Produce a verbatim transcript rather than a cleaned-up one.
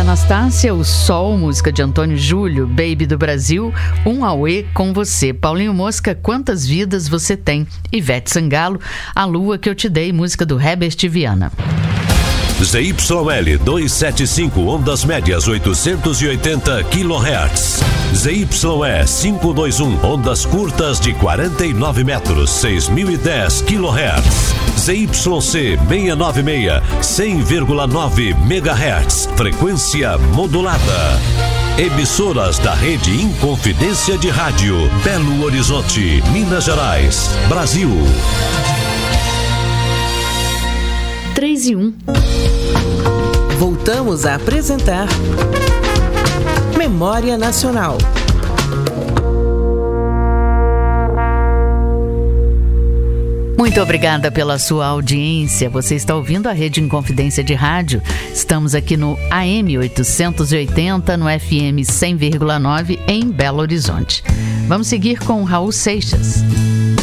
Anastácia, O Sol, música de Antônio Júlio, Baby do Brasil, Um Auê com Você. Paulinho Mosca, Quantas Vidas Você Tem. Ivete Sangalo, A Lua Que Eu Te Dei, música do Herbert Viana. Z Y L duzentos e setenta e cinco, ondas médias oitocentos e oitenta quilohertz. Z Y E quinhentos e vinte e um, ondas curtas de quarenta e nove metros, seis mil e dez quilohertz. Z Y C seiscentos e noventa e seis, cem vírgula nove megahertz, frequência modulada. Emissoras da rede Inconfidência de Rádio, Belo Horizonte, Minas Gerais, Brasil. três e um. Voltamos a apresentar Memória Nacional. Muito obrigada pela sua audiência. Você está ouvindo a Rede Inconfidência de Rádio. Estamos aqui no A M oitocentos e oitenta, no F M cem vírgula nove em Belo Horizonte. Vamos seguir com Raul Seixas.